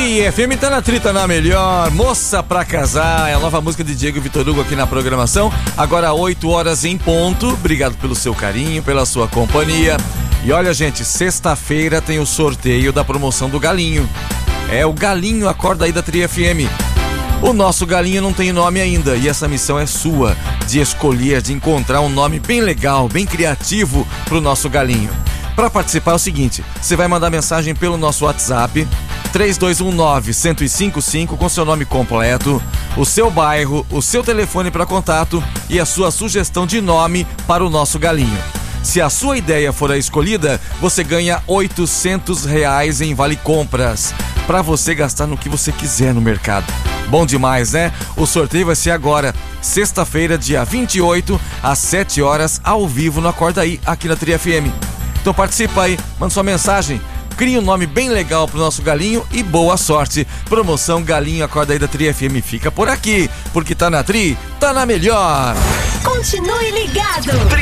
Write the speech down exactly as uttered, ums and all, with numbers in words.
Tri F M tá na Tri, tá na melhor. Moça pra casar, é a nova música de Diego Vitor Hugo aqui na programação. Agora oito horas em ponto. Obrigado pelo seu carinho, pela sua companhia. E olha, gente, sexta-feira tem o sorteio da promoção do Galinho. É o Galinho, acorda aí da Tri F M. O nosso galinho não tem nome ainda e essa missão é sua, de escolher, de encontrar um nome bem legal, bem criativo pro nosso galinho. Para participar é o seguinte, você vai mandar mensagem pelo nosso WhatsApp três dois um nove, um zero cinco cinco com seu nome completo, o seu bairro, o seu telefone para contato e a sua sugestão de nome para o nosso galinho. Se a sua ideia for a escolhida, você ganha oitocentos reais em vale compras para você gastar no que você quiser no mercado. Bom demais, né? O sorteio vai ser agora, sexta-feira, dia vinte e oito, às sete horas, ao vivo no Acorda Aí, aqui na Tri F M. Então participa aí, manda sua mensagem, cria um nome bem legal pro nosso galinho e boa sorte. Promoção Galinho Acorda Aí da Tri F M fica por aqui, porque tá na Tri, tá na melhor. Continue ligado.